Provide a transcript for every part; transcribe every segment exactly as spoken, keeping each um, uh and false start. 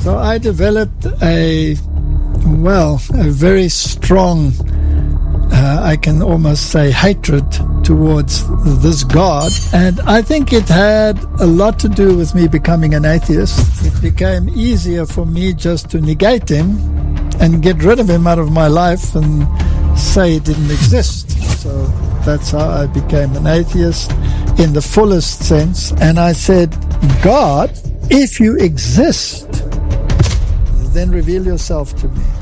So I developed a, well, a very strong, uh, I can almost say, hatred towards this God. And I think it had a lot to do with me becoming an atheist. It became easier for me just to negate him and get rid of him out of my life and say he didn't exist. So that's how I became an atheist in the fullest sense. And I said, God, if you exist, then reveal yourself to me.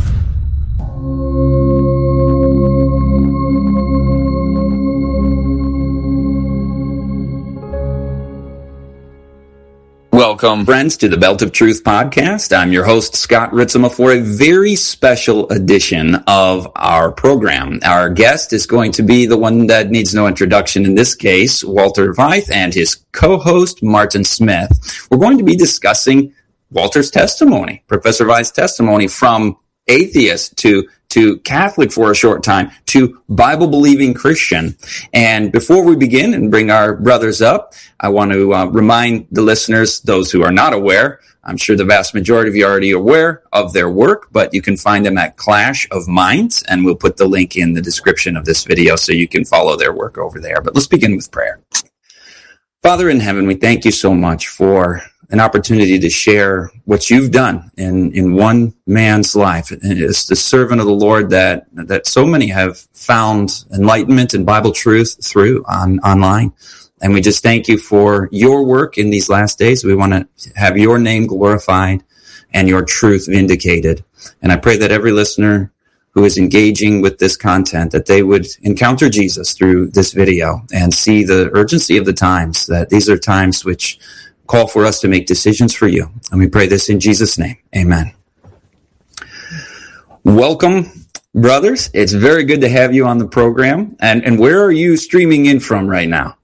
Welcome, friends, to the Belt of Truth podcast. I'm your host, Scott Ritzema, for a very special edition of our program. Our guest is going to be the one that needs no introduction in this case, Walter Veith, and his co-host, Martin Smith. We're going to be discussing Walter's testimony, Professor Veith's testimony, from atheist to to Catholic for a short time, to Bible-believing Christian. And before we begin and bring our brothers up, I want to uh, remind the listeners, those who are not aware, I'm sure the vast majority of you are already aware of their work, but you can find them at Clash of Minds, and we'll put the link in the description of this video so you can follow their work over there. But let's begin with prayer. Father in heaven, we thank you so much for an opportunity to share what you've done in, in one man's life. And it's the servant of the Lord that, that so many have found enlightenment and Bible truth through on online. And we just thank you for your work in these last days. We want to have your name glorified and your truth vindicated. And I pray that every listener who is engaging with this content, that they would encounter Jesus through this video and see the urgency of the times, that these are times which call for us to make decisions for you. And we pray this in Jesus' name. Amen. Welcome, brothers. It's very good to have you on the program. And, and where are you streaming in from right now?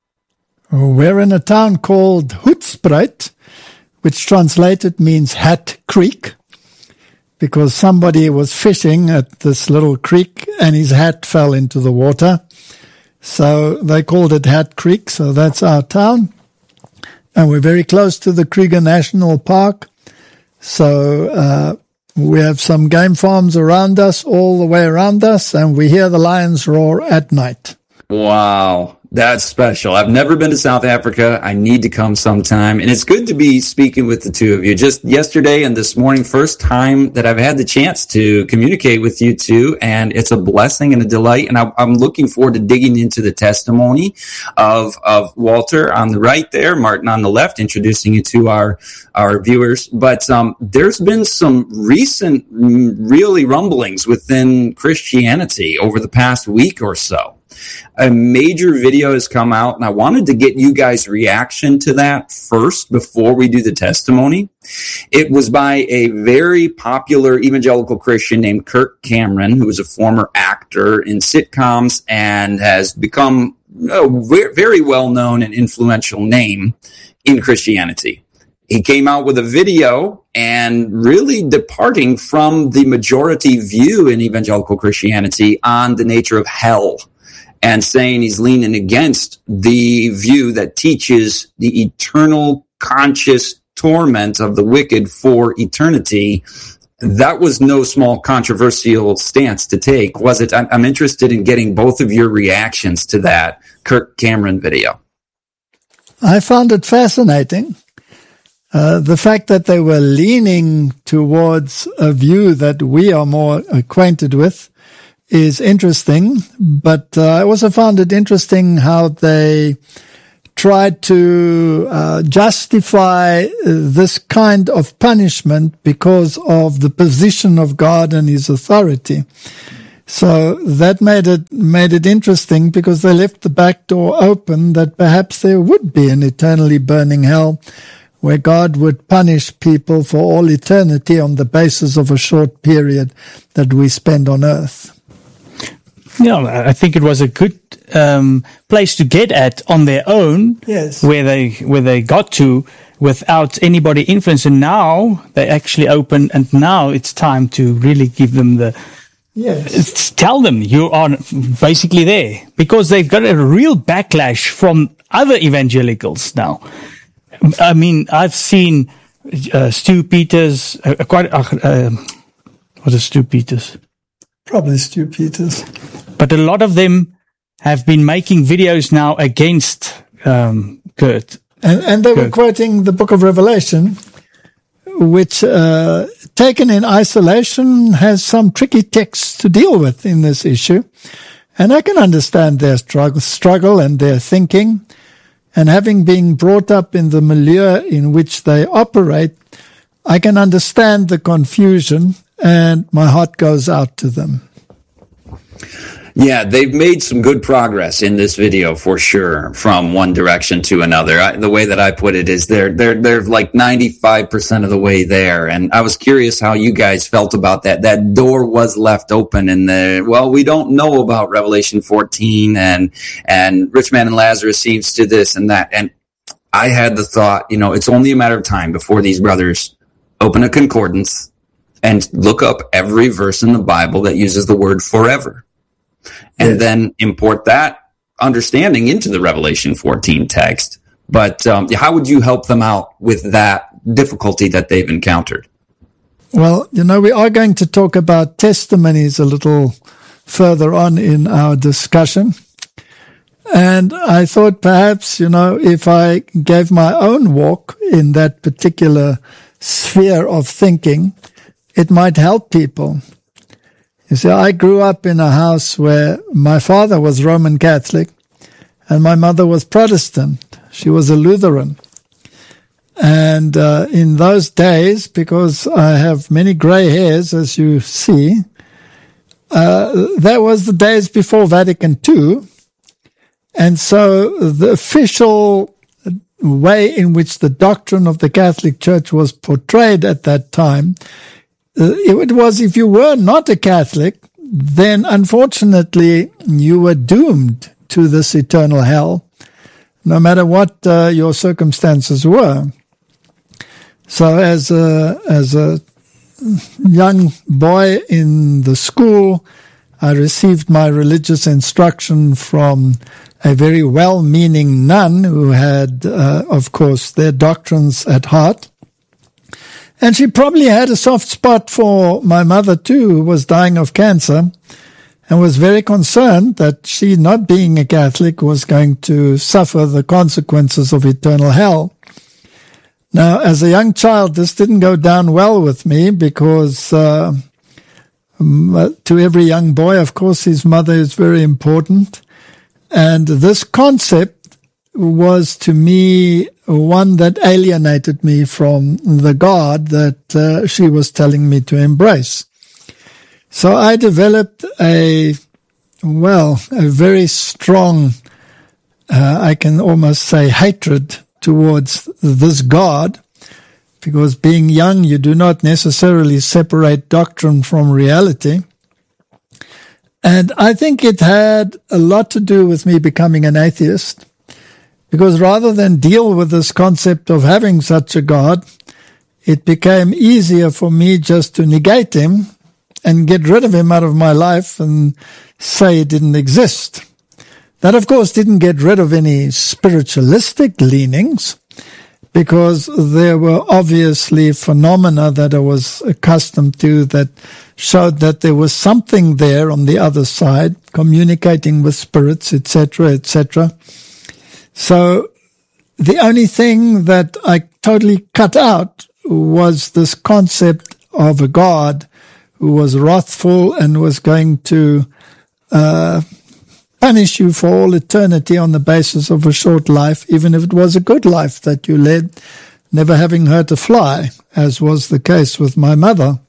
We're in a town called Hoedspruit, which translated means Hat Creek, because somebody was fishing at this little creek and his hat fell into the water. So they called it Hat Creek. So that's our town. And we're very close to the Kruger National Park. So uh, we have some game farms around us, all the way around us, and we hear the lions roar at night. Wow. That's special. I've never been to South Africa. I need to come sometime. And it's good to be speaking with the two of you. Just yesterday and this morning, first time that I've had the chance to communicate with you two. And it's a blessing and a delight. And I, I'm looking forward to digging into the testimony of, of Walter on the right there, Martin on the left, introducing you to our, our viewers. But um, there's been some recent, really rumblings within Christianity over the past week or so. A major video has come out, and I wanted to get you guys' reaction to that first before we do the testimony. It was by a very popular evangelical Christian named Kirk Cameron, who was a former actor in sitcoms and has become a very well-known and influential name in Christianity. He came out with a video and really departing from the majority view in evangelical Christianity on the nature of hell, and saying he's leaning against the view that teaches the eternal conscious torment of the wicked for eternity. That was no small controversial stance to take, was it? I'm interested in getting both of your reactions to that Kirk Cameron video. I found it fascinating. Uh, the fact that they were leaning towards a view that we are more acquainted with is interesting, but uh, I also found it interesting how they tried to uh, justify this kind of punishment because of the position of God and his authority. So that made it made it interesting, because they left the back door open that perhaps there would be an eternally burning hell where God would punish people for all eternity on the basis of a short period that we spend on earth. Yeah, I think it was a good um, place to get at on their own. Yes. Where they where they got to without anybody influence, and now they actually open, and now it's time to really give them the. Yes. Tell them you are basically there, because they've got a real backlash from other evangelicals now. I mean, I've seen uh, Stu Peters, uh, quite, uh, uh, what is Stu Peters? Probably Stu Peters. But a lot of them have been making videos now against um, Kurt. And, and they Kurt. were quoting the book of Revelation, which, uh, taken in isolation, has some tricky texts to deal with in this issue. And I can understand their struggle, struggle and their thinking. And having been brought up in the milieu in which they operate, I can understand the confusion, and my heart goes out to them. Yeah, they've made some good progress in this video for sure, from one direction to another. I, the way that I put it is they're they're they're like ninety-five percent of the way there. And I was curious how you guys felt about that. That door was left open, and the well, we don't know about Revelation fourteen, and and Rich Man and Lazarus seems to this and that. And I had the thought, you know, it's only a matter of time before these brothers open a concordance and look up every verse in the Bible that uses the word forever. And yes. Then import that understanding into the Revelation fourteen text. But um, how would you help them out with that difficulty that they've encountered? Well, you know, we are going to talk about testimonies a little further on in our discussion. And I thought perhaps, you know, if I gave my own walk in that particular sphere of thinking, it might help people. You see, I grew up in a house where my father was Roman Catholic and my mother was Protestant. She was a Lutheran. And uh, in those days, because I have many gray hairs, as you see, uh, that was the days before Vatican Two. And so the official way in which the doctrine of the Catholic Church was portrayed at that time, it was if you were not a Catholic, then unfortunately you were doomed to this eternal hell, no matter what uh, your circumstances were. So as a, as a young boy in the school, I received my religious instruction from a very well-meaning nun who had, uh, of course, their doctrines at heart. And she probably had a soft spot for my mother too, who was dying of cancer, and was very concerned that she, not being a Catholic, was going to suffer the consequences of eternal hell. Now, as a young child, this didn't go down well with me because uh, to every young boy, of course, his mother is very important. And this concept was to me one that alienated me from the God that uh, she was telling me to embrace. So I developed a, well, a very strong, uh, I can almost say hatred towards this God, because being young, you do not necessarily separate doctrine from reality. And I think it had a lot to do with me becoming an atheist, because rather than deal with this concept of having such a God, it became easier for me just to negate him and get rid of him out of my life and say he didn't exist. That, of course, didn't get rid of any spiritualistic leanings, because there were obviously phenomena that I was accustomed to that showed that there was something there on the other side, communicating with spirits, et cetera, et cetera. So the only thing that I totally cut out was this concept of a God who was wrathful and was going to uh punish you for all eternity on the basis of a short life, even if it was a good life that you led, never having hurt a fly, as was the case with my mother.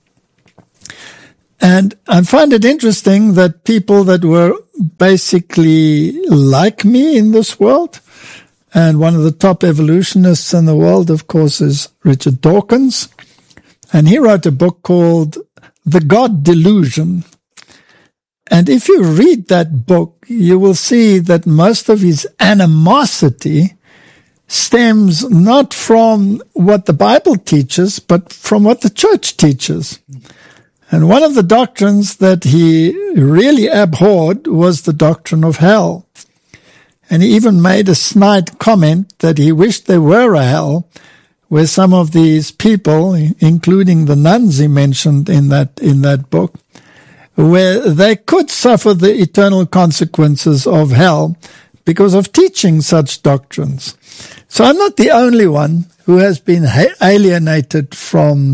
And I find it interesting that people that were basically like me in this world, and one of the top evolutionists in the world, of course, is Richard Dawkins, and he wrote a book called The God Delusion. And if you read that book, you will see that most of his animosity stems not from what the Bible teaches, but from what the church teaches. And one of the doctrines that he really abhorred was the doctrine of hell. And he even made a snide comment that he wished there were a hell, where some of these people, including the nuns he mentioned in that in that book, where they could suffer the eternal consequences of hell because of teaching such doctrines. So I'm not the only one who has been alienated from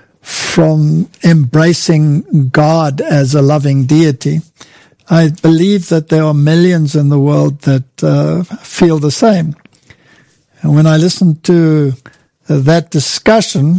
from embracing God as a loving deity. I believe that there are millions in the world that uh, feel the same. And when I listened to uh, that discussion,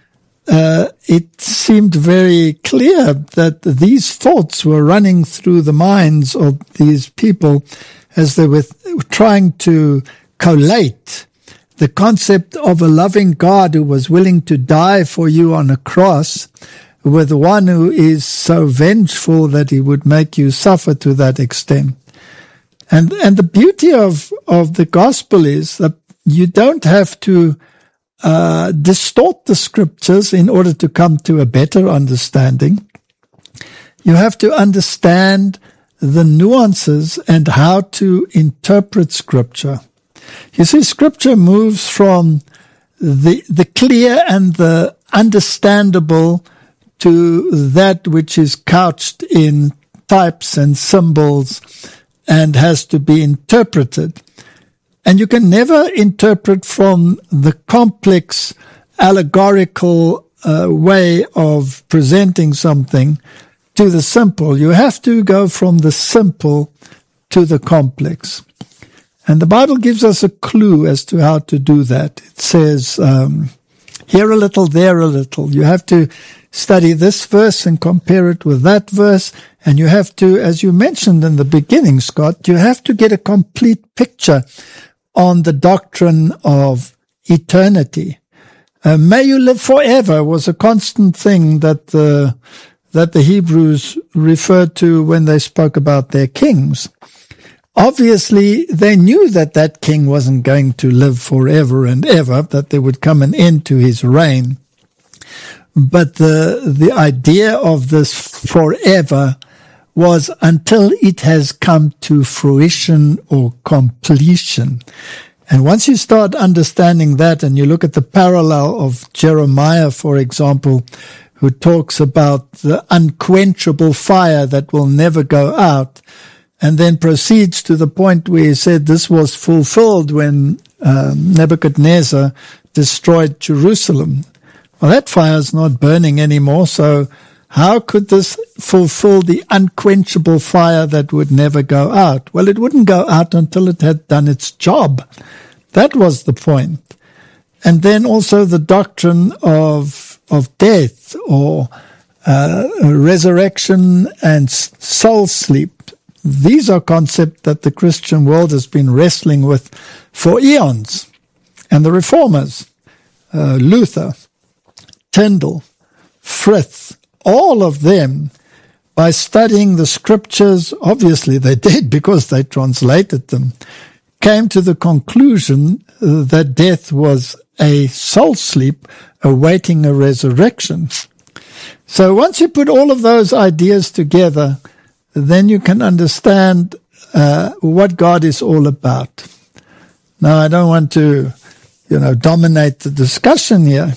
uh, it seemed very clear that these thoughts were running through the minds of these people as they were trying to collate the concept of a loving God who was willing to die for you on a cross with one who is so vengeful that he would make you suffer to that extent. And and the beauty of, of the gospel is that you don't have to uh, distort the scriptures in order to come to a better understanding. You have to understand the nuances and how to interpret scripture. You see, scripture moves from the the clear and the understandable to that which is couched in types and symbols and has to be interpreted. And you can never interpret from the complex allegorical uh, way of presenting something to the simple. You have to go from the simple to the complex. And the Bible gives us a clue as to how to do that. It says, um, here a little, there a little. You have to study this verse and compare it with that verse. And you have to, as you mentioned in the beginning, Scott, you have to get a complete picture on the doctrine of eternity. Uh, may you live forever was a constant thing that the, that the Hebrews referred to when they spoke about their kings. Obviously, they knew that that king wasn't going to live forever and ever, that there would come an end to his reign. But the the idea of this forever was until it has come to fruition or completion. And once you start understanding that, and you look at the parallel of Jeremiah, for example, who talks about the unquenchable fire that will never go out, and then proceeds to the point where he said this was fulfilled when um, Nebuchadnezzar destroyed Jerusalem. Well, that fire is not burning anymore, so how could this fulfill the unquenchable fire that would never go out? Well, it wouldn't go out until it had done its job. That was the point. And then also the doctrine of of death or uh, resurrection and soul sleep. These are concepts that the Christian world has been wrestling with for eons. And the reformers, uh, Luther, Tyndale, Frith, all of them, by studying the scriptures, obviously they did because they translated them, came to the conclusion uh, that death was a soul sleep awaiting a resurrection. So once you put all of those ideas together, then you can understand uh, what God is all about. Now, I don't want to, you know, dominate the discussion here,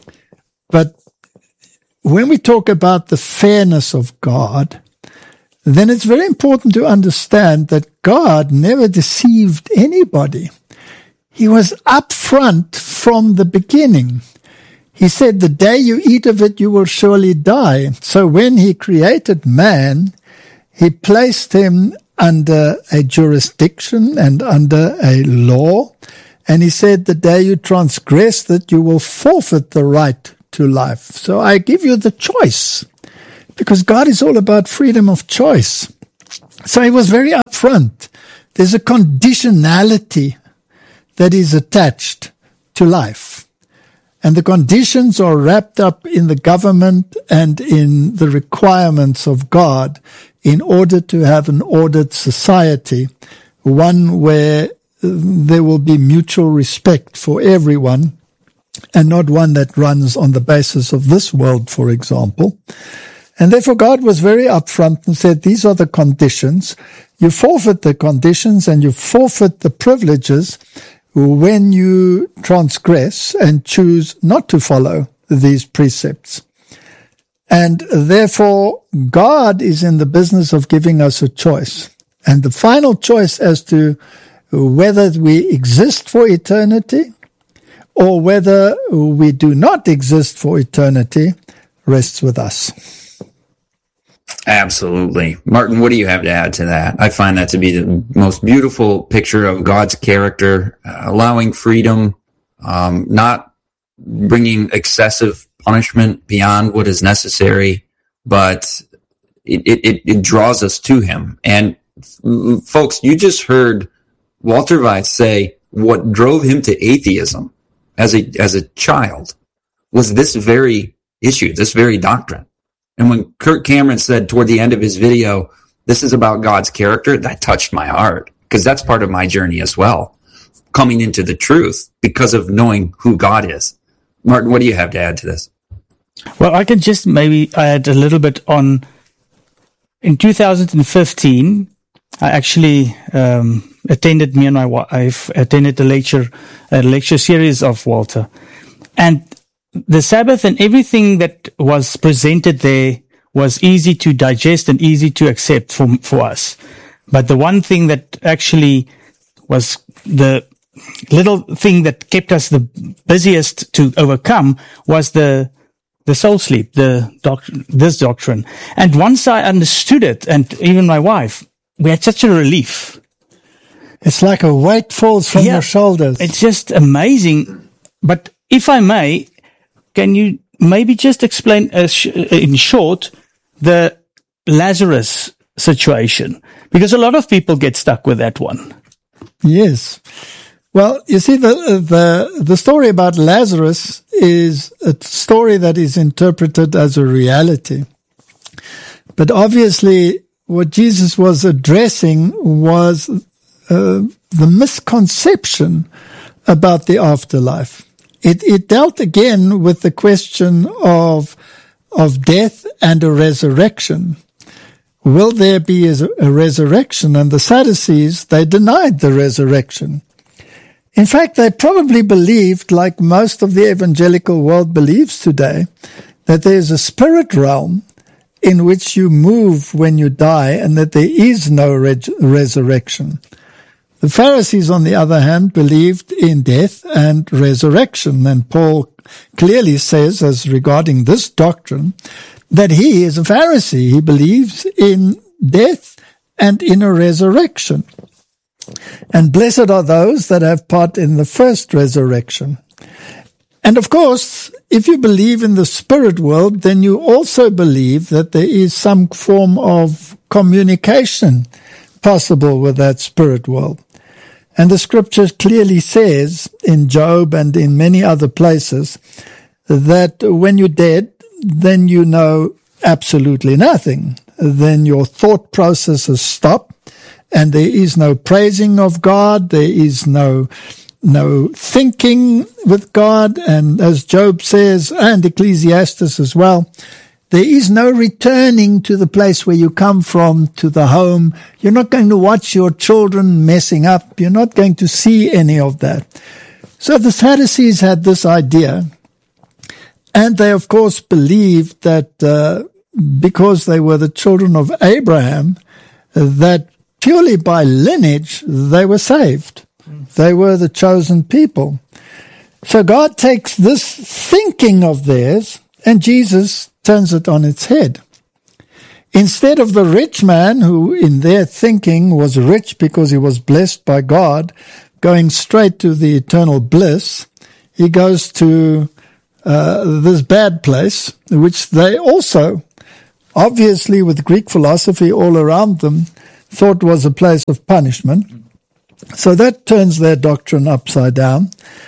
but when we talk about the fairness of God, then it's very important to understand that God never deceived anybody. He was upfront from the beginning. He said, the day you eat of it, you will surely die. So when he created man, he placed him under a jurisdiction and under a law. And he said, the day you transgress that, you will forfeit the right to life. So I give you the choice, because God is all about freedom of choice. So he was very upfront. There's a conditionality that is attached to life. And the conditions are wrapped up in the government and in the requirements of God in order to have an ordered society, one where there will be mutual respect for everyone, and not one that runs on the basis of this world, for example. And therefore God was very upfront and said, these are the conditions. You forfeit the conditions and you forfeit the privileges when you transgress and choose not to follow these precepts. And therefore, God is in the business of giving us a choice. And the final choice as to whether we exist for eternity or whether we do not exist for eternity rests with us. Absolutely. Martin, what do you have to add to that? I find that to be the most beautiful picture of God's character, uh, allowing freedom, um, not bringing excessive punishment beyond what is necessary, but it, it, it draws us to him. And f- folks, you just heard Walter Weiss say what drove him to atheism as a, as a child was this very issue, this very doctrine. And when Kirk Cameron said toward the end of his video, this is about God's character, that touched my heart because that's part of my journey as well, coming into the truth because of knowing who God is. Martin, what do you have to add to this? Well, I can just maybe add a little bit on. In two thousand fifteen, I actually um, attended, me and my wife attended a lecture, a lecture series of Walter. And the Sabbath and everything that was presented there was easy to digest and easy to accept for, for us. But the one thing that actually was the little thing that kept us the busiest to overcome was the the soul sleep, the doc, this doctrine. And once I understood it, and even my wife, we had such a relief. It's like a weight falls from Yeah, your shoulders. It's just amazing. But if I may, can you maybe just explain uh, sh- in short the Lazarus situation? Because a lot of people get stuck with that one. Yes. Well, you see, the the the story about Lazarus is a story that is interpreted as a reality. But obviously, what Jesus was addressing was uh, the misconception about the afterlife. It, it dealt again with the question of of death and a resurrection. Will there be a, a resurrection? And the Sadducees, they denied the resurrection. In fact, they probably believed, like most of the evangelical world believes today, that there is a spirit realm in which you move when you die and that there is no re- resurrection. The Pharisees, on the other hand, believed in death and resurrection. And Paul clearly says, as regarding this doctrine, that he is a Pharisee. He believes in death and in a resurrection. And blessed are those that have part in the first resurrection. And of course, if you believe in the spirit world, then you also believe that there is some form of communication possible with that spirit world. And the scripture clearly says in Job and in many other places that when you're dead, then you know absolutely nothing. Then your thought processes stop. And there is no praising of God. There is no no thinking with God. And as Job says, and Ecclesiastes as well, there is no returning to the place where you come from, to the home. You're not going to watch your children messing up. You're not going to see any of that. So the Sadducees had this idea. And they, of course, believed that uh, because they were the children of Abraham, that purely by lineage, they were saved. They were the chosen people. So God takes this thinking of theirs and Jesus turns it on its head. Instead of the rich man who in their thinking was rich because he was blessed by God, going straight to the eternal bliss, he goes to uh, this bad place, which they also, obviously with Greek philosophy all around them, thought was a place of punishment. So that turns their doctrine upside down.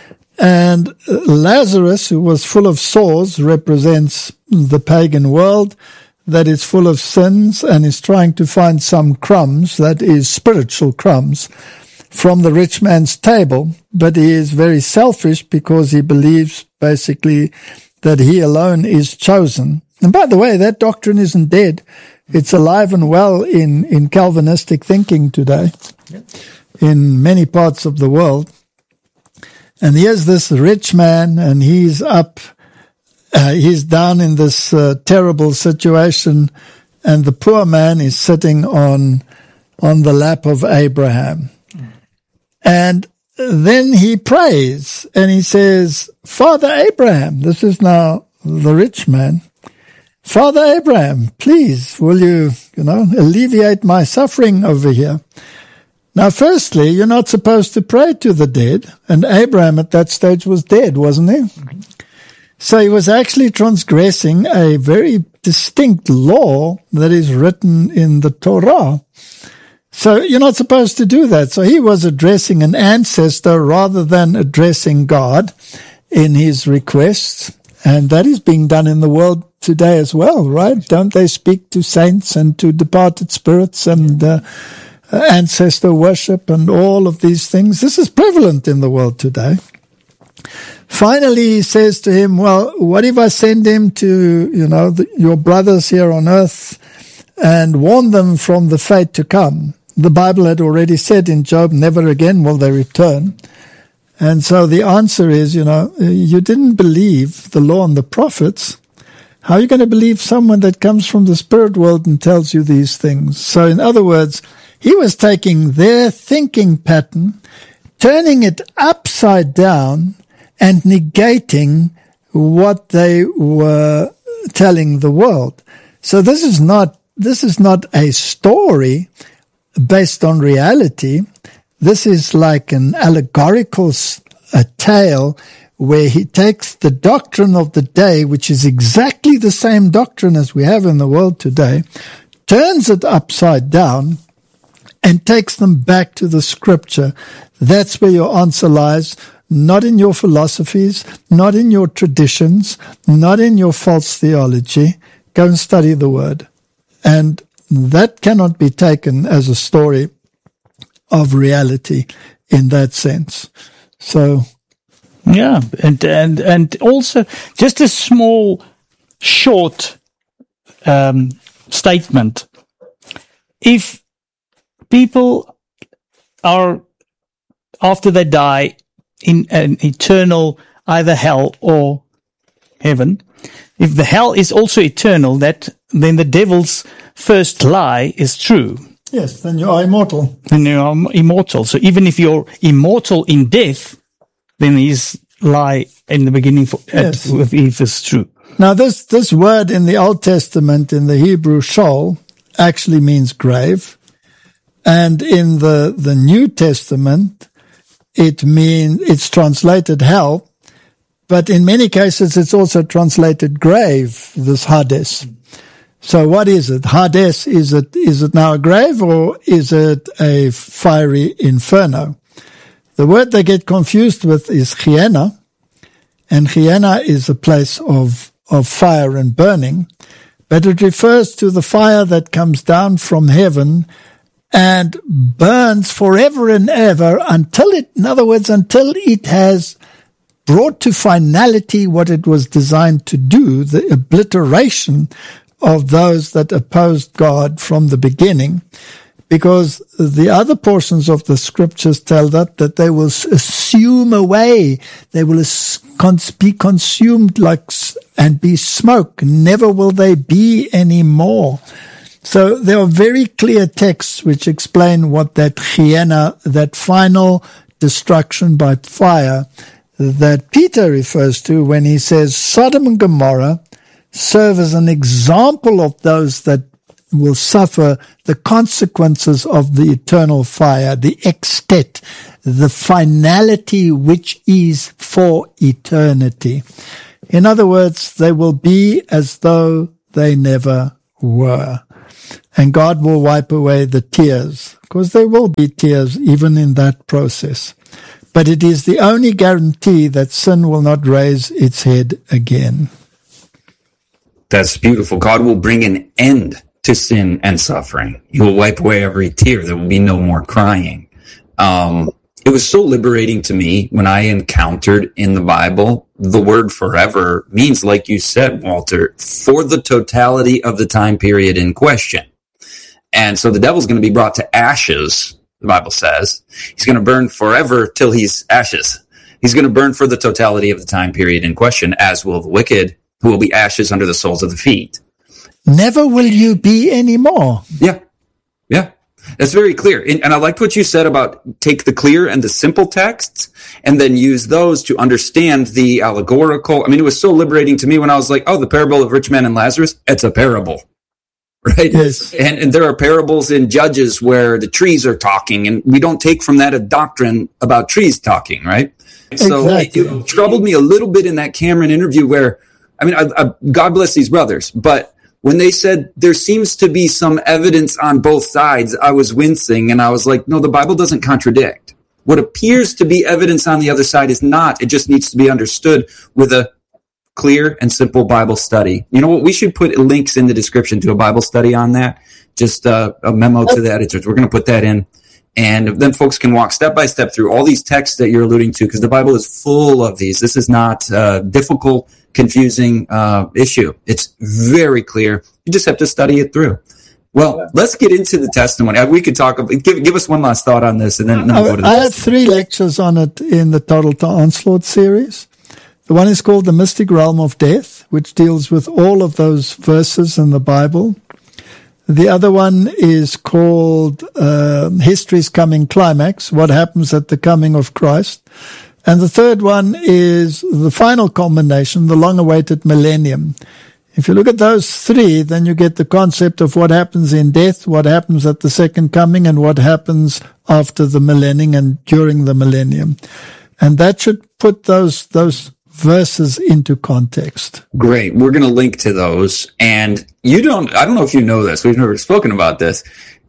And Lazarus, who was full of sores, represents the pagan world that is full of sins and is trying to find some crumbs, that is spiritual crumbs, from the rich man's table. But he is very selfish because he believes basically that he alone is chosen. And by the way, that doctrine isn't dead. It's alive and well in, in Calvinistic thinking today, in many parts of the world. And here's this rich man, and he's up, uh, he's down in this uh, terrible situation, and the poor man is sitting on on the lap of Abraham. And then he prays, and he says, Father Abraham, this is now the rich man, Father Abraham, please, will you, you know, alleviate my suffering over here? Now, firstly, you're not supposed to pray to the dead, and Abraham at that stage was dead, wasn't he? Mm-hmm. So he was actually transgressing a very distinct law that is written in the Torah. So you're not supposed to do that. So he was addressing an ancestor rather than addressing God in his requests. And that is being done in the world today as well, right? Don't they speak to saints and to departed spirits and uh, ancestor worship and all of these things? This is prevalent in the world today. Finally, he says to him, well, what if I send him to, you know, the, your brothers here on earth and warn them from the fate to come? The Bible had already said in Job, never again will they return. And so the answer is, you know, you didn't believe the law and the prophets. How are you going to believe someone that comes from the spirit world and tells you these things? So in other words, he was taking their thinking pattern, turning it upside down, and negating what they were telling the world. So this is not, this is not a story based on reality. This is like an allegorical a tale where he takes the doctrine of the day, which is exactly the same doctrine as we have in the world today, turns it upside down, and takes them back to the scripture. That's where your answer lies. Not in your philosophies, not in your traditions, not in your false theology. Go and study the word. And that cannot be taken as a story of reality in that sense. So, yeah, and and and also just a small, short um, statement. If people are, after they die, in an eternal either hell or heaven, if the hell is also eternal, that then the devil's first lie is true. Yes, then you are immortal. Then you are immortal. So even if you're immortal in death, then his lie in the beginning for, yes. at, with Eve is true. Now this, this word in the Old Testament, in the Hebrew Sheol, actually means grave. And in the, the New Testament, it means, it's translated hell, but in many cases it's also translated grave, this Hades. So what is it? Hades, is it, is it now a grave or is it a fiery inferno? The word they get confused with is Gehenna, and Gehenna is a place of, of fire and burning, but it refers to the fire that comes down from heaven and burns forever and ever until it, in other words, until it has brought to finality what it was designed to do, the obliteration of those that opposed God from the beginning. Because the other portions of the scriptures tell that, that they will assume away, they will be consumed like, and be smoke. Never will they be any more. So there are very clear texts which explain what that Gehenna, that final destruction by fire, that Peter refers to when he says Sodom and Gomorrah serve as an example of those that will suffer the consequences of the eternal fire, the extent, the finality which is for eternity. In other words, they will be as though they never were. And God will wipe away the tears, because there will be tears even in that process. But it is the only guarantee that sin will not raise its head again. That's beautiful. God will bring an end to sin and suffering. He will wipe away every tear. There will be no more crying. Um, it was so liberating to me when I encountered in the Bible, the word forever means, like you said, Walter, for the totality of the time period in question. And so the devil's going to be brought to ashes, the Bible says. He's going to burn forever till he's ashes. He's going to burn for the totality of the time period in question, as will the wicked, who will be ashes under the soles of the feet. Never will you be anymore. Yeah. Yeah. That's very clear. And, and I liked what you said about take the clear and the simple texts and then use those to understand the allegorical. I mean, it was so liberating to me when I was like, oh, the parable of rich man and Lazarus, it's a parable. Right? Yes. And, and there are parables in Judges where the trees are talking, and we don't take from that a doctrine about trees talking, right? So exactly. it, it troubled me a little bit in that Cameron interview where, I mean, I, I, God bless these brothers, but when they said there seems to be some evidence on both sides, I was wincing, and I was like, no, the Bible doesn't contradict. What appears to be evidence on the other side is not. It just needs to be understood with a clear and simple Bible study. You know what? We should put links in the description to a Bible study on that. Just uh, a memo to the editors. We're going to put that in. And then folks can walk step by step through all these texts that you're alluding to, because the Bible is full of these. This is not uh, difficult, confusing uh, issue. It's very clear. You just have to study it through. Well, let's get into the testimony. We could talk. Give, give us one last thought on this, and then, then we'll go to the I have three lectures on it in the Total Onslaught series. The one is called The Mystic Realm of Death, which deals with all of those verses in the Bible. The other one is called uh, History's Coming Climax, What Happens at the Coming of Christ. And the third one is the final culmination, the long-awaited millennium. If you look at those three, then you get the concept of what happens in death, what happens at the second coming, and what happens after the millennium and during the millennium. And that should put those those verses into context. Great. We're going to link to those. And you don't, I don't know if you know this. We've never spoken about this.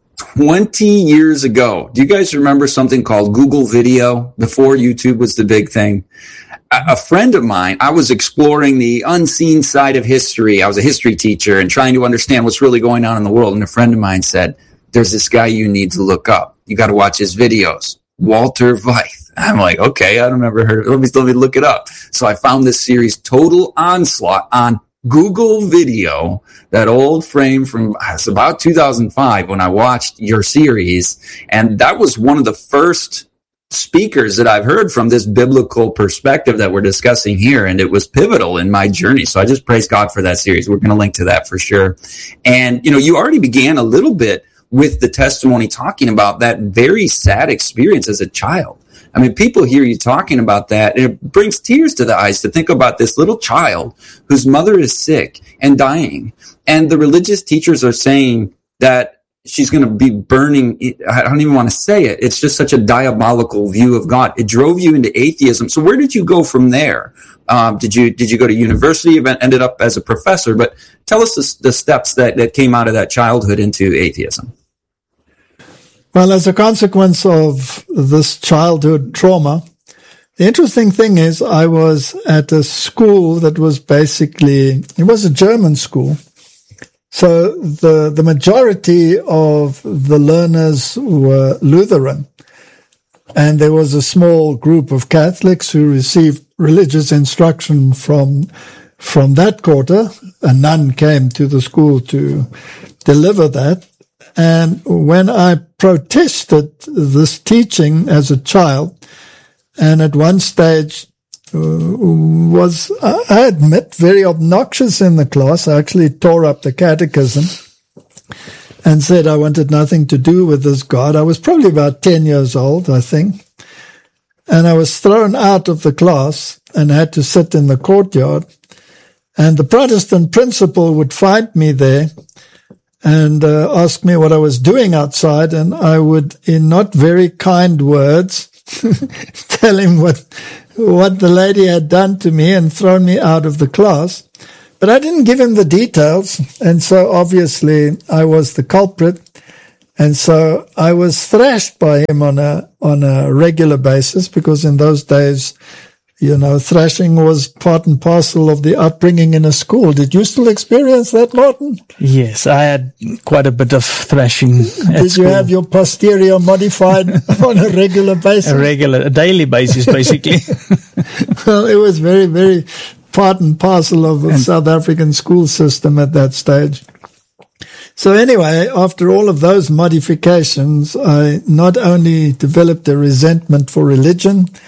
twenty years ago, do you guys remember something called Google Video before YouTube was the big thing? A, a friend of mine, I was exploring the unseen side of history. I was a history teacher and trying to understand what's really going on in the world. And a friend of mine said, there's this guy you need to look up. You got to watch his videos. Walter Veith. I'm like, okay, I don't ever heard of it. Let me, let me look it up. So I found this series, Total Onslaught, on Google Video, that old frame from it's about two thousand five when I watched your series. And that was one of the first speakers that I've heard from this biblical perspective that we're discussing here. And it was pivotal in my journey. So I just praise God for that series. We're going to link to that for sure. And, you know, you already began a little bit with the testimony talking about that very sad experience as a child. I mean, people hear you talking about that, and it brings tears to the eyes to think about this little child whose mother is sick and dying. And the religious teachers are saying that she's going to be burning. I don't even want to say it. It's just such a diabolical view of God. It drove you into atheism. So where did you go from there? Um, did you did you go to university? You ended up as a professor. But tell us the, the steps that, that came out of that childhood into atheism. Well, as a consequence of this childhood trauma, the interesting thing is I was at a school that was basically, it was a German school. So the, the majority of the learners were Lutheran. And there was a small group of Catholics who received religious instruction from, from that quarter. A nun came to the school to deliver that. And when I protested this teaching as a child, and at one stage uh, was, I admit, very obnoxious in the class, I actually tore up the catechism and said I wanted nothing to do with this God. I was probably about ten years old, I think. And I was thrown out of the class and had to sit in the courtyard. And the Protestant principal would find me there and uh, ask me what I was doing outside, and I would, in not very kind words, tell him what what the lady had done to me and thrown me out of the class. But I didn't give him the details, and so obviously I was the culprit, and so I was thrashed by him on a on a regular basis, because in those days, you know, thrashing was part and parcel of the upbringing in a school. Did you still experience that, Martin? Yes, I had quite a bit of thrashing at Did school. you have your posterior modified on a regular basis? A regular, a daily basis, basically. Well, it was very, very part and parcel of the and South African school system at that stage. So anyway, after all of those modifications, I not only developed a resentment for religion,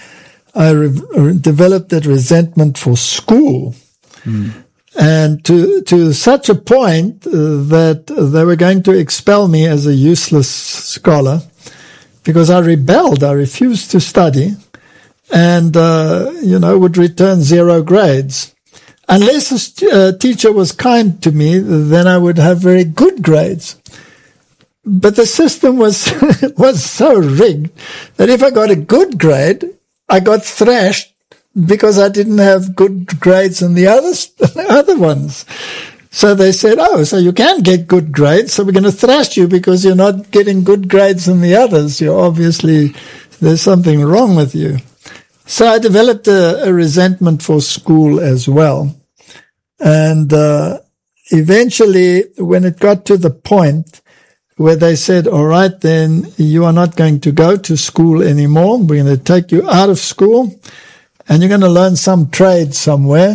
I re- developed that resentment for school. Mm. And to to such a point uh, that they were going to expel me as a useless scholar because I rebelled. I refused to study and, uh, you know, would return zero grades. Unless a st- uh, teacher was kind to me, then I would have very good grades. But the system was was so rigged that if I got a good grade, I got thrashed because I didn't have good grades in the other other ones. So they said, "Oh, so you can get good grades, so we're going to thrash you because you're not getting good grades in the others. You're obviously there's something wrong with you." So I developed a, a resentment for school as well, and uh, eventually, when it got to the point where they said, all right, then you are not going to go to school anymore. We're going to take you out of school and you're going to learn some trade somewhere.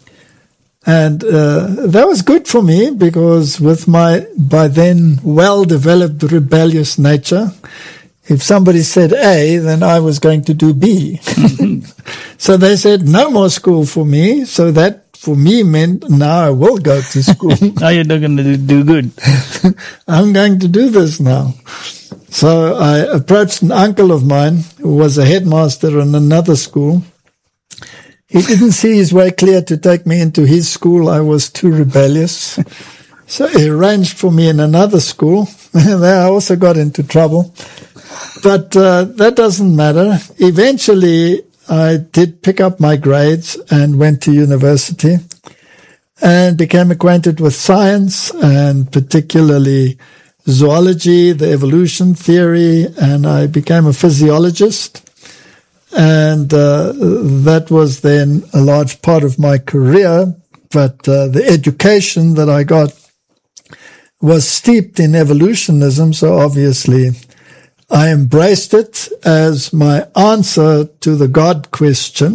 And uh, that was good for me because with my, by then, well-developed rebellious nature, if somebody said A, then I was going to do B. So they said no more school for me. So that for me meant now I will go to school. Now you're not going to do good. I'm going to do this now. So I approached an uncle of mine who was a headmaster in another school. He didn't see his way clear to take me into his school. I was too rebellious. So he arranged for me in another school. There I also got into trouble. But uh, that doesn't matter. Eventually, I did pick up my grades and went to university and became acquainted with science and particularly zoology, the evolution theory, and I became a physiologist. And uh, that was then a large part of my career. But uh, the education that I got was steeped in evolutionism, so obviously I embraced it as my answer to the God question,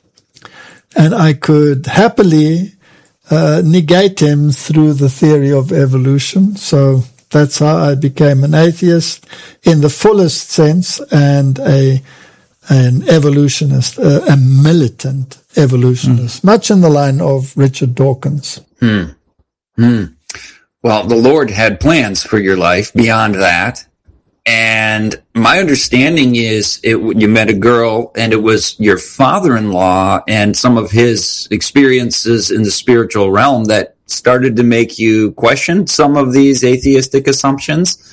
and I could happily uh, negate him through the theory of evolution. So that's how I became an atheist in the fullest sense and a an evolutionist, uh, a militant evolutionist, mm. much in the line of Richard Dawkins. Hmm. Hmm. Well, the Lord had plans for your life beyond that. And my understanding is it, you met a girl and it was your father-in-law and some of his experiences in the spiritual realm that started to make you question some of these atheistic assumptions.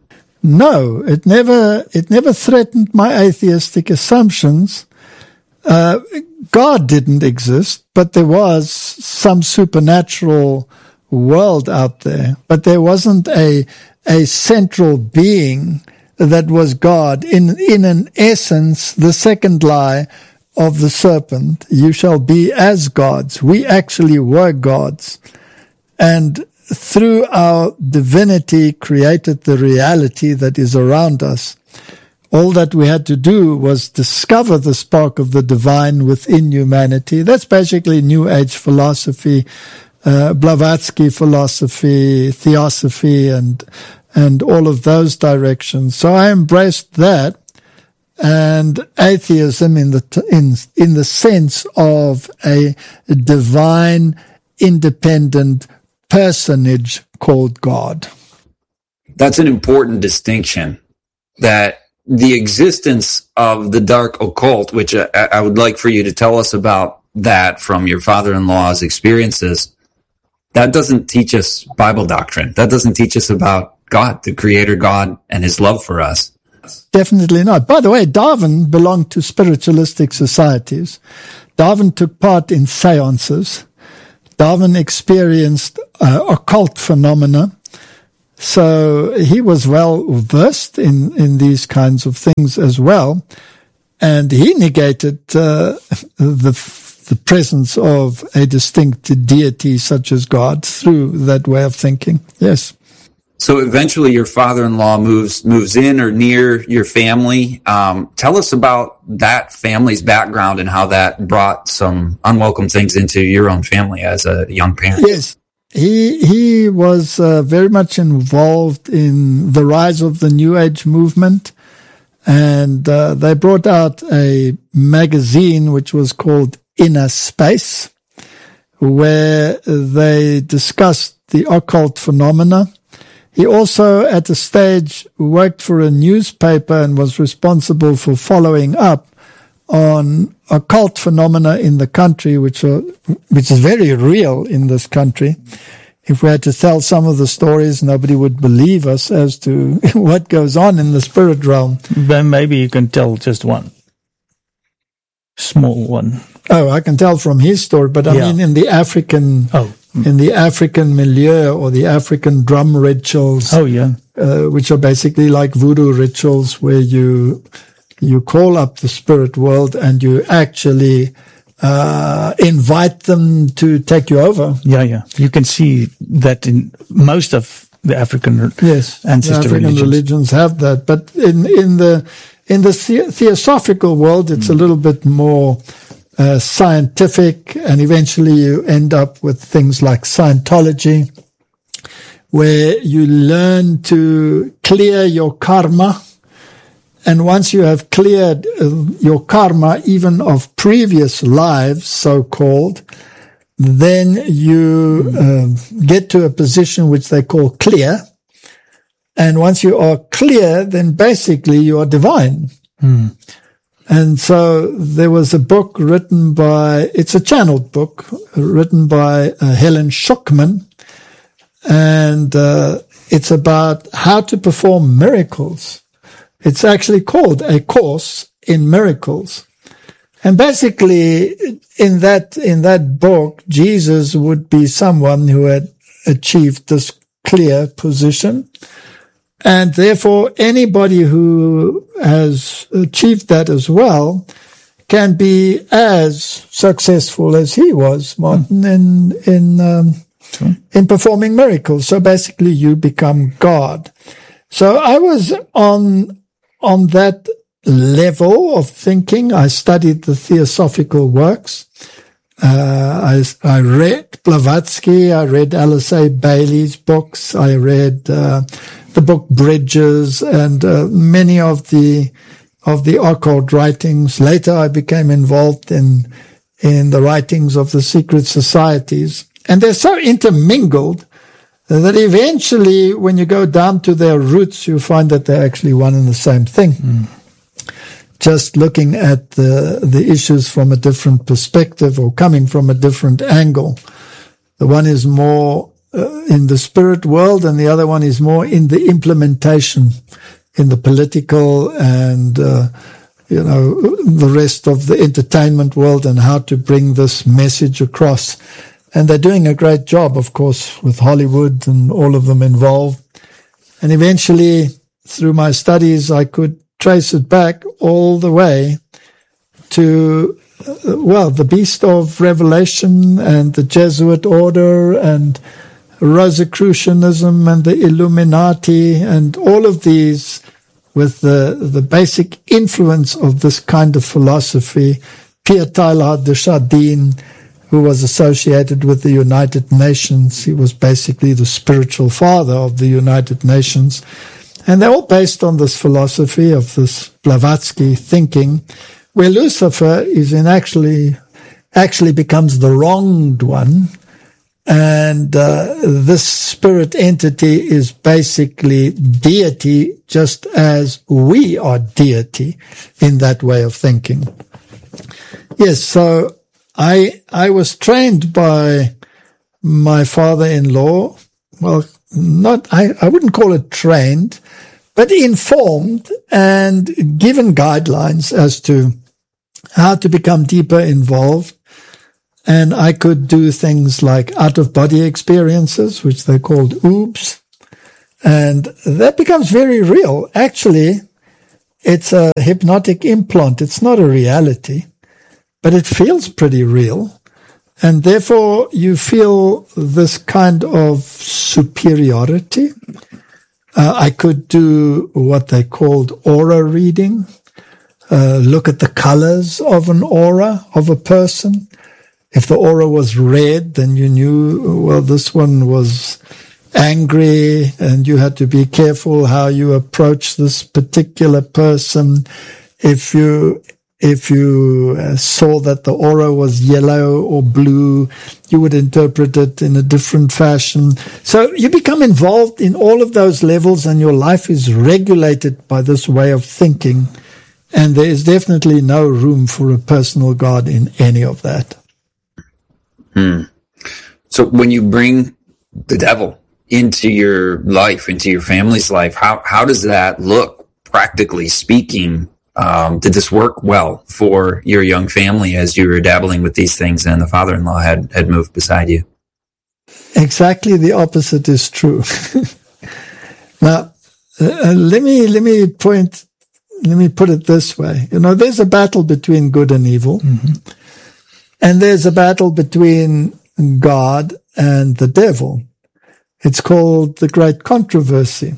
No, it never, it never threatened my atheistic assumptions. Uh, God didn't exist, but there was some supernatural world out there, but there wasn't a a central being that was God. In in an essence, the second lie of the serpent, you shall be as gods. We actually were gods. And through our divinity created the reality that is around us. All that we had to do was discover the spark of the divine within humanity. That's basically New Age philosophy, uh, Blavatsky philosophy, theosophy, and and all of those directions. So I embraced that, and atheism in the t- in in the sense of a divine, independent personage called God. That's an important distinction, that the existence of the dark occult, which I, I would like for you to tell us about that from your father-in-law's experiences, that doesn't teach us Bible doctrine. That doesn't teach us about God, the creator God, and his love for us. Definitely not. By the way, Darwin belonged to spiritualistic societies. Darwin took part in seances. Darwin experienced uh, occult phenomena. So he was well versed in, in these kinds of things as well. And he negated uh, the the presence of a distinct deity such as God through that way of thinking. Yes. So eventually your father-in-law moves moves in or near your family. Um, tell us about that family's background and how that brought some unwelcome things into your own family as a young parent. Yes. He he was uh, very much involved in the rise of the New Age movement. And uh, they brought out a magazine which was called Inner Space, where they discussed the occult phenomena. He also, at a stage, worked for a newspaper and was responsible for following up on occult phenomena in the country, which are, which is very real in this country. If we had to tell some of the stories, nobody would believe us as to what goes on in the spirit realm. Then maybe you can tell just one. Small one. Oh, I can tell from his story, but I Yeah. mean in the African, Oh. in the African milieu or the African drum rituals, Oh, yeah. uh, which are basically like voodoo rituals where you, you call up the spirit world and you actually, uh, invite them to take you over. Yeah, yeah. You can see that in most of the African Yes, ancestor the African religions. religions have that, but in in the in the the- theosophical world, it's a little bit more uh, scientific, and eventually you end up with things like Scientology, where you learn to clear your karma. And once you have cleared uh, your karma, even of previous lives, so-called, then you um, get to a position which they call clear. And once you are clear, then basically you are divine. Hmm. And so there was a book written by, it's a channeled book, written by uh, Helen Schuckman. And uh, it's about how to perform miracles. It's actually called A Course in Miracles. And basically, in that, in that book, Jesus would be someone who had achieved this clear position. And therefore, anybody who has achieved that as well can be as successful as he was, Martin, in, in, um, Sure. in performing miracles. So basically, you become God. So I was on, on that level of thinking. I studied the theosophical works. Uh, I, I read Blavatsky. I read Alice A. Bailey's books. I read, uh, the book Bridges and, uh, many of the, of the occult writings. Later, I became involved in, in the writings of the secret societies. And they're so intermingled that eventually, when you go down to their roots, you find that they're actually one and the same thing. Mm. Just looking at the, the issues from a different perspective or coming from a different angle. The one is more uh, in the spirit world, and the other one is more in the implementation, in the political and, uh, you know, the rest of the entertainment world, and how to bring this message across. And they're doing a great job, of course, with Hollywood and all of them involved. And eventually, through my studies, I could trace it back all the way to, uh, well, the Beast of Revelation and the Jesuit order and Rosicrucianism and the Illuminati and all of these with the, the basic influence of this kind of philosophy. Pierre Teilhard de Chardin, who was associated with the United Nations. He was basically the spiritual father of the United Nations. And they're all based on this philosophy of this Blavatsky thinking, where Lucifer is in actually, actually becomes the wronged one. And uh, this spirit entity is basically deity, just as we are deity in that way of thinking. Yes, so I I was trained by my father-in-law. Well, not I, I wouldn't call it trained, but informed and given guidelines as to how to become deeper involved. And I could do things like out-of-body experiences, which they called oobs. And that becomes very real. Actually, it's a hypnotic implant. It's not a reality. But it feels pretty real, and therefore you feel this kind of superiority. Uh, I could do what they called aura reading, uh, look at the colors of an aura of a person. If the aura was red, then you knew, well, this one was angry, and you had to be careful how you approach this particular person. If you if you uh, saw that the aura was yellow or blue, you would interpret it in a different fashion. So you become involved in all of those levels, and your life is regulated by this way of thinking. And there is definitely no room for a personal God in any of that. Hmm. So when you bring the devil into your life, into your family's life, how, how does that look, practically speaking? Um, did this work well for your young family as you were dabbling with these things and the father-in-law had, had moved beside you? Exactly the opposite is true. Now, uh, let me, let me point, let me put it this way. You know, there's a battle between good and evil. Mm-hmm. And there's a battle between God and the devil. It's called the Great Controversy.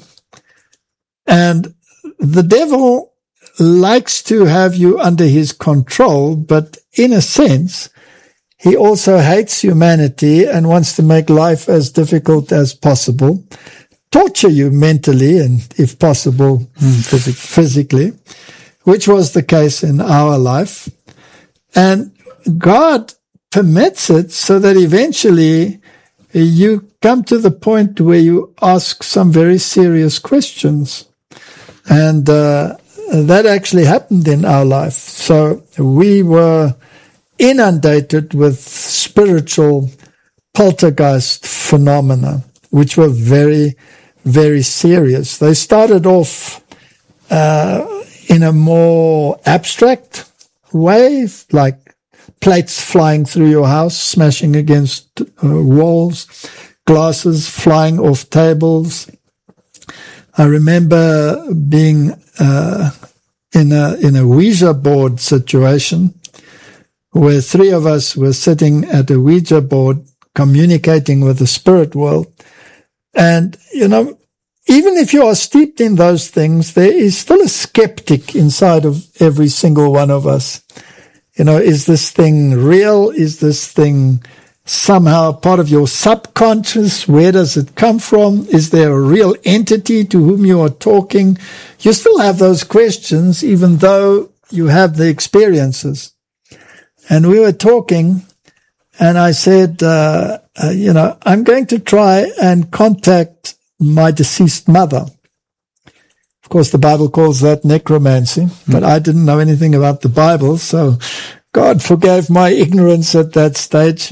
And the devil likes to have you under his control, but in a sense, he also hates humanity and wants to make life as difficult as possible, torture you mentally and, if possible, phys- physically, which was the case in our life. And God permits it so that eventually you come to the point where you ask some very serious questions. And uh, that actually happened in our life. So we were inundated with spiritual poltergeist phenomena, which were very, very serious. They started off uh, in a more abstract way, like plates flying through your house, smashing against uh, walls, glasses flying off tables. I remember being uh, in a in a Ouija board situation where three of us were sitting at a Ouija board communicating with the spirit world. And, you know, even if you are steeped in those things, there is still a skeptic inside of every single one of us. You know, is this thing real? Is this thing somehow part of your subconscious? Where does it come from? Is there a real entity to whom you are talking? You still have those questions, even though you have the experiences. And we were talking, and I said, uh, uh, you know, I'm going to try and contact my deceased mother. Of course, the Bible calls that necromancy, but I didn't know anything about the Bible, so God forgave my ignorance at that stage.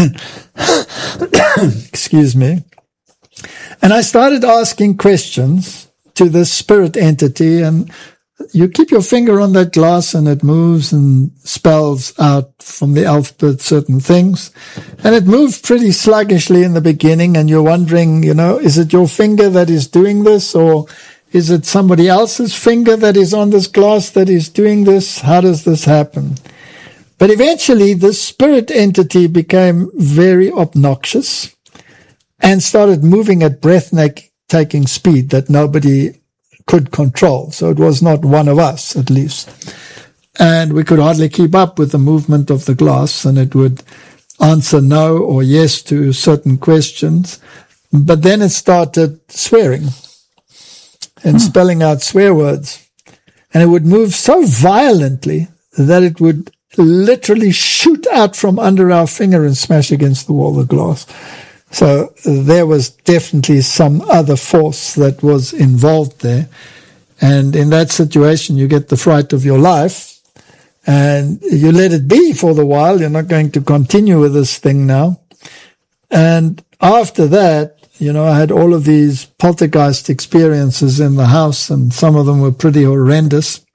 Excuse me. And I started asking questions to this spirit entity, and you keep your finger on that glass and it moves and spells out from the alphabet certain things. And it moved pretty sluggishly in the beginning, and you're wondering, you know, is it your finger that is doing this, or is it somebody else's finger that is on this glass that is doing this? How does this happen? But eventually, this spirit entity became very obnoxious and started moving at breathtaking speed that nobody could control. So it was not one of us, at least. And we could hardly keep up with the movement of the glass, and it would answer no or yes to certain questions. But then it started swearing and hmm. spelling out swear words. And it would move so violently that it would literally shoot out from under our finger and smash against the wall of glass. So there was definitely some other force that was involved there. And in that situation, you get the fright of your life and you let it be for the while. You're not going to continue with this thing now. And after that, you know, I had all of these poltergeist experiences in the house, and some of them were pretty horrendous.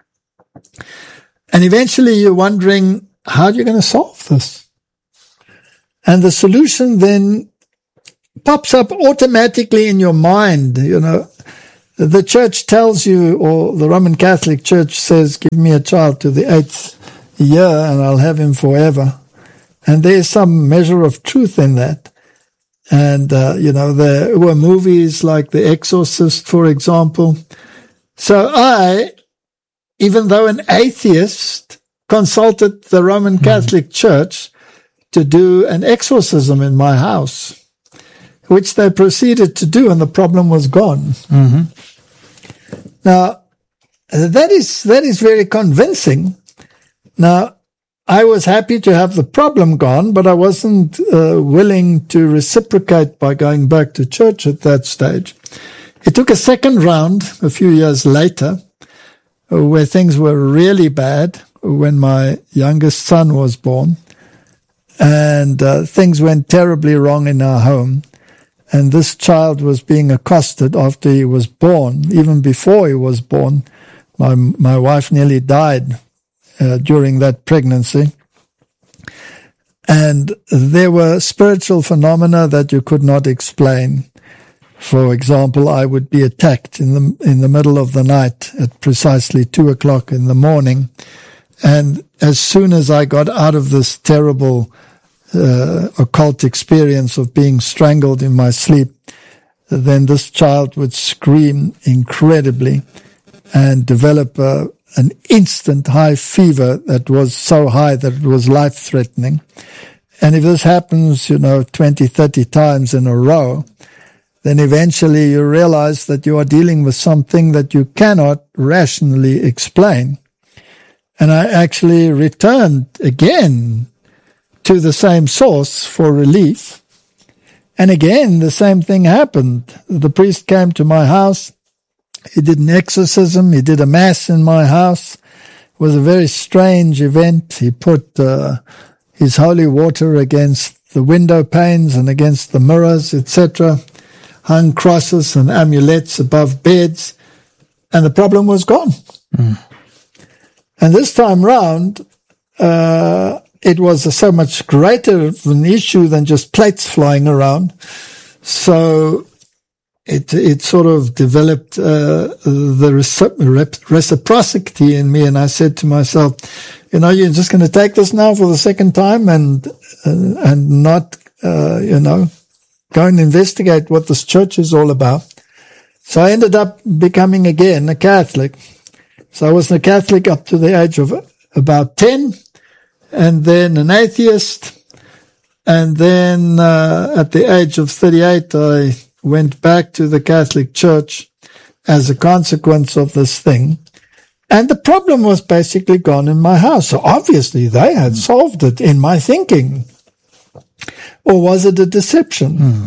And eventually you're wondering, how are you going to solve this? And the solution then pops up automatically in your mind. You know, the church tells you, or the Roman Catholic Church says, give me a child to the eighth year and I'll have him forever. And there's some measure of truth in that. And, uh, you know, there were movies like The Exorcist, for example. So I, even though an atheist, consulted the Roman Catholic Church to do an exorcism in my house, which they proceeded to do, and the problem was gone. Mm-hmm. Now, that is, that is very convincing. Now, I was happy to have the problem gone, but I wasn't uh, willing to reciprocate by going back to church at that stage. It took a second round a few years later, where things were really bad, when my youngest son was born, and uh, things went terribly wrong in our home. And this child was being accosted after he was born. Even before he was born, my my wife nearly died uh, during that pregnancy. And there were spiritual phenomena that you could not explain. For example, I would be attacked in the in the middle of the night at precisely two o'clock in the morning. And as soon as I got out of this terrible Uh, occult experience of being strangled in my sleep, then this child would scream incredibly and develop a, an instant high fever that was so high that it was life-threatening. And if this happens, you know, twenty, thirty times in a row, then eventually you realize that you are dealing with something that you cannot rationally explain. And I actually returned again to the same source for relief. And again, the same thing happened. The priest came to my house. He did an exorcism. He did a mass in my house. It was a very strange event. He put uh, his holy water against the window panes and against the mirrors, et cetera, hung crosses and amulets above beds, and the problem was gone. Mm. And this time round, uh, it was a so much greater of an issue than just plates flying around. So it it sort of developed uh, the recipro- reciprocity in me, and I said to myself, you know, you're just going to take this now for the second time and uh, and not, uh, you know, go and investigate what this church is all about. So I ended up becoming again a Catholic. So I was a Catholic up to the age of about ten. And then an atheist, and then uh, at the age of thirty-eight, I went back to the Catholic Church as a consequence of this thing. And the problem was basically gone in my house. So obviously they had solved it in my thinking. Or was it a deception? Mm.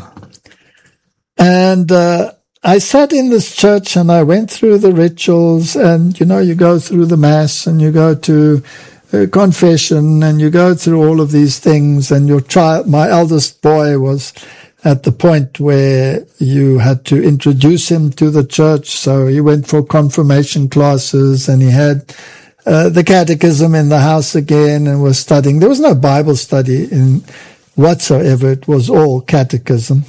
And uh, I sat in this church and I went through the rituals, and, you know, you go through the Mass and you go to Uh, confession, and you go through all of these things, and your child, my eldest boy, was at the point where you had to introduce him to the church, so he went for confirmation classes, and he had uh, the catechism in the house again and was studying. There was no Bible study in whatsoever. It was all catechism.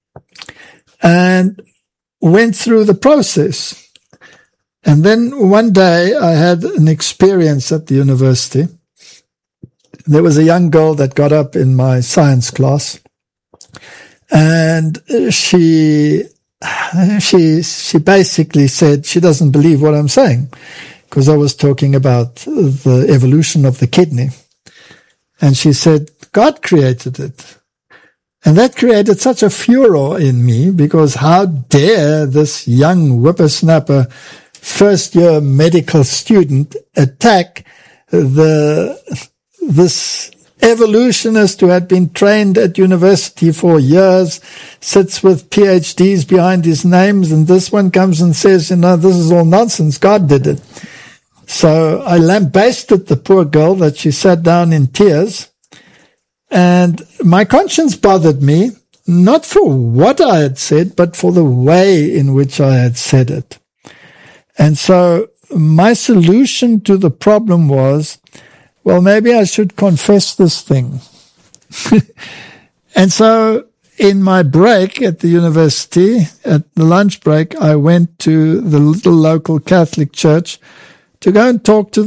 And went through the process. And then one day I had an experience at the university. There was a young girl that got up in my science class, and she, she, she basically said she doesn't believe what I'm saying, because I was talking about the evolution of the kidney. And she said, God created it. And that created such a furor in me, because how dare this young whippersnapper first-year medical student attack the this evolutionist who had been trained at university for years, sits with P H Ds behind his names, and this one comes and says, you know, this is all nonsense, God did it. So I lambasted the poor girl that she sat down in tears, and my conscience bothered me, not for what I had said, but for the way in which I had said it. And so my solution to the problem was, well, maybe I should confess this thing. And so in my break at the university, at the lunch break, I went to the little local Catholic church to go and talk to